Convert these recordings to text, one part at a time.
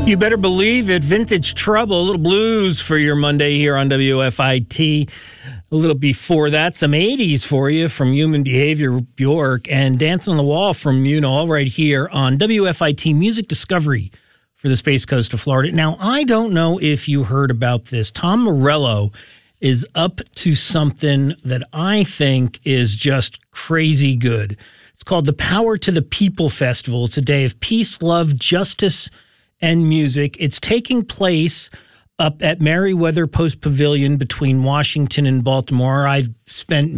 You better believe it. Vintage Trouble, a little blues for your Monday here on WFIT. A little before that, some 80s for you from Human Behavior, Bjork, and Dancing on the Wall from Muno, all right here on WFIT Music Discovery for the Space Coast of Florida. Now, I don't know if you heard about this. Tom Morello is up to something that I think is just crazy good. It's called the Power to the People Festival. It's a day of peace, love, justice, and music. It's taking place up at Merriweather Post Pavilion between Washington and Baltimore. I've spent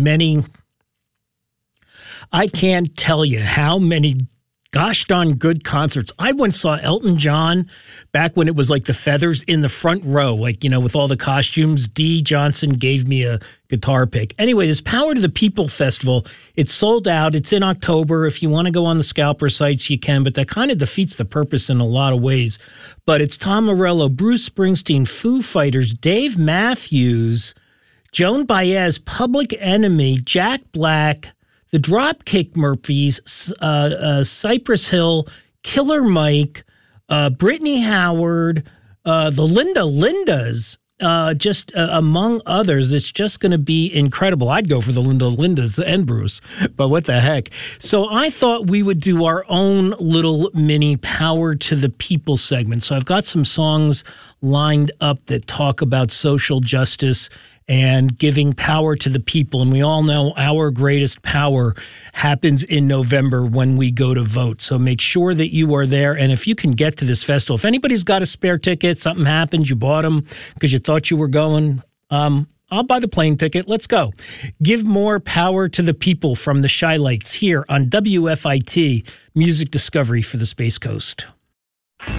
I can't tell you how many gosh darn good concerts. I once saw Elton John back when it was like the Feathers in the front row, like, you know, with all the costumes. Dee Johnson gave me a guitar pick. Anyway, this Power to the People Festival, it's sold out. It's in October. If you want to go on the scalper sites, you can, but that kind of defeats the purpose in a lot of ways. But it's Tom Morello, Bruce Springsteen, Foo Fighters, Dave Matthews, Joan Baez, Public Enemy, Jack Black, the Dropkick Murphys, Cypress Hill, Killer Mike, Brittany Howard, the Lindas, just among others. It's just going to be incredible. I'd go for the Lindas and Bruce, but what the heck. So I thought we would do our own little mini Power to the People segment. So I've got some songs lined up that talk about social justice and giving power to the people. And we all know our greatest power happens in November when we go to vote. So make sure that you are there. And if you can get to this festival, if anybody's got a spare ticket, something happened, you bought them because you thought you were going, I'll buy the plane ticket. Let's go. Give more power to the people from the Shy Lights here on WFIT Music Discovery for the Space Coast.